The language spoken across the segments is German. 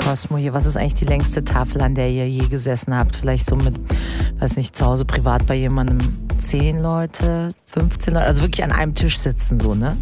Cosmo hier. Was ist eigentlich die längste Tafel, an der ihr je gesessen habt? Vielleicht so mit, weiß nicht, zu Hause privat bei jemandem 10 Leute, 15 Leute, also wirklich an einem Tisch sitzen so, ne?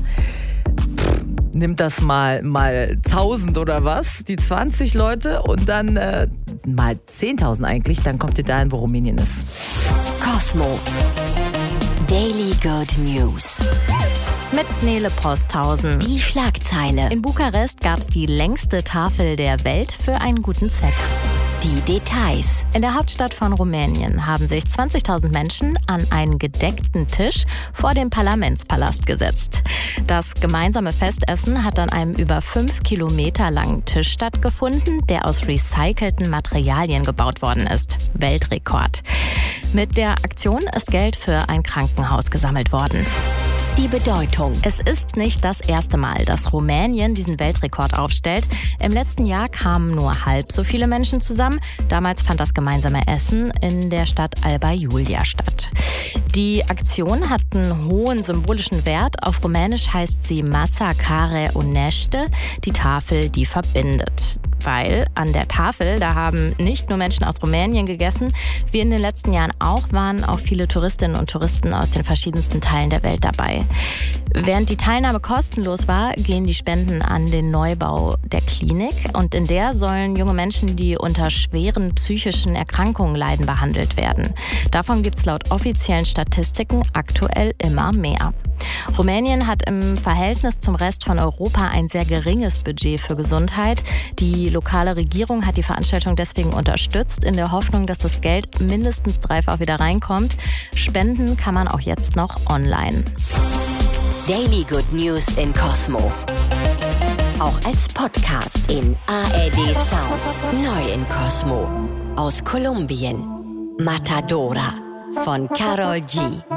Nimmt das mal 1000 oder was, die 20 Leute und dann mal 10.000 eigentlich, dann kommt ihr dahin, wo Rumänien ist. Cosmo Daily Good News. Mit Nele Posthausen. Die Schlagzeile. In Bukarest gab es die längste Tafel der Welt für einen guten Zweck. Die Details. In der Hauptstadt von Rumänien haben sich 20.000 Menschen an einen gedeckten Tisch vor dem Parlamentspalast gesetzt. Das gemeinsame Festessen hat an einem über 5 Kilometer langen Tisch stattgefunden, der aus recycelten Materialien gebaut worden ist. Weltrekord. Mit der Aktion ist Geld für ein Krankenhaus gesammelt worden. Die Bedeutung. Es ist nicht das erste Mal, dass Rumänien diesen Weltrekord aufstellt. Im letzten Jahr kamen nur halb so viele Menschen zusammen. Damals fand das gemeinsame Essen in der Stadt Alba Iulia statt. Die Aktion hat einen hohen symbolischen Wert. Auf Rumänisch heißt sie Masa care unește, die Tafel, die verbindet. Weil an der Tafel, da haben nicht nur Menschen aus Rumänien gegessen, wie in den letzten Jahren auch, waren auch viele Touristinnen und Touristen aus den verschiedensten Teilen der Welt dabei. Während die Teilnahme kostenlos war, gehen die Spenden an den Neubau der Klinik. Und in der sollen junge Menschen, die unter schweren psychischen Erkrankungen leiden, behandelt werden. Davon gibt es laut offiziellen Statistiken aktuell immer mehr. Rumänien hat im Verhältnis zum Rest von Europa ein sehr geringes Budget für Gesundheit. Die lokale Regierung hat die Veranstaltung deswegen unterstützt, in der Hoffnung, dass das Geld mindestens dreifach wieder reinkommt. Spenden kann man auch jetzt noch online. Daily Good News in Cosmo. Auch als Podcast in ARD Sounds. Neu in Cosmo. Aus Kolumbien. Matadora von Karol G.